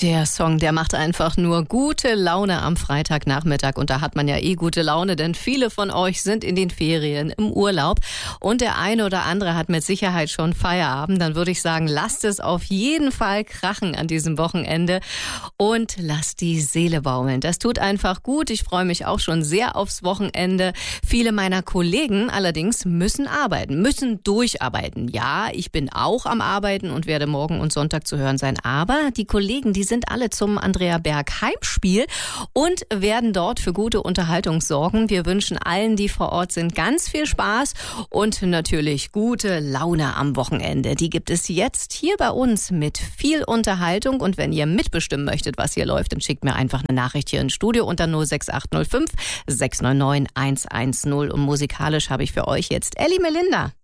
Der Song, der macht einfach nur gute Laune am Freitagnachmittag. Und da hat man ja gute Laune, denn viele von euch sind in den Ferien, im Urlaub. Und der eine oder andere hat mit Sicherheit schon Feierabend. Dann würde ich sagen, lasst es auf jeden Fall krachen an diesem Wochenende. Und lasst die Seele baumeln. Das tut einfach gut. Ich freue mich auch schon sehr aufs Wochenende. Viele meiner Kollegen allerdings müssen arbeiten, müssen durcharbeiten. Ja, ich bin auch am Arbeiten und werde morgen und Sonntag zu hören sein. Aber die Kollegen, die sind alle zum Andrea Berg Heimspiel und werden dort für gute Unterhaltung sorgen. Wir wünschen allen, die vor Ort sind, ganz viel Spaß und natürlich gute Laune am Wochenende. Die gibt es jetzt hier bei uns mit viel Unterhaltung. Und wenn ihr mitbestimmen möchtet, was hier läuft, dann schickt mir einfach eine Nachricht hier ins Studio unter 06805 699 110. Und musikalisch habe ich für euch jetzt Elli Melinda.